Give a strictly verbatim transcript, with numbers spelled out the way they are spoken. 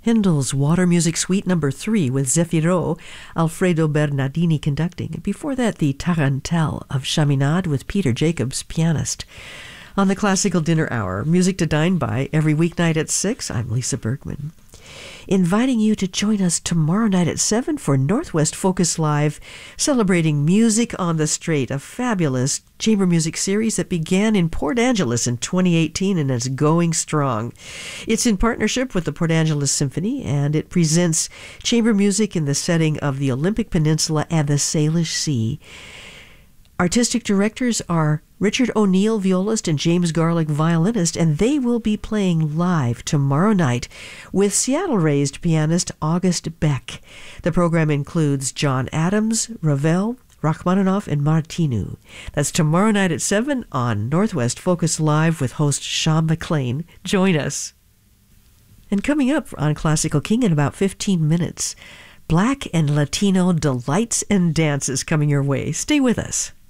Handel's Water Music Suite Number three with Zefiro, Alfredo Bernardini conducting. And before that, the Tarantelle of Chaminade with Peter Jacobs, pianist. On the Classical Dinner Hour, music to dine by every weeknight at six, I'm Lisa Bergman. Inviting you to join us tomorrow night at seven for Northwest Focus Live, celebrating Music on the Strait, a fabulous chamber music series that began in Port Angeles in twenty eighteen and is going strong. It's in partnership with the Port Angeles Symphony, and it presents chamber music in the setting of the Olympic Peninsula and the Salish Sea. Artistic directors are Richard O'Neill, violist, and James Garlick, violinist, and they will be playing live tomorrow night with Seattle-raised pianist August Beck. The program includes John Adams, Ravel, Rachmaninoff, and Martinu. That's tomorrow night at seven on Northwest Focus Live with host Sean McLean. Join us. And coming up on Classical King in about fifteen minutes, Black and Latino delights and dances coming your way. Stay with us.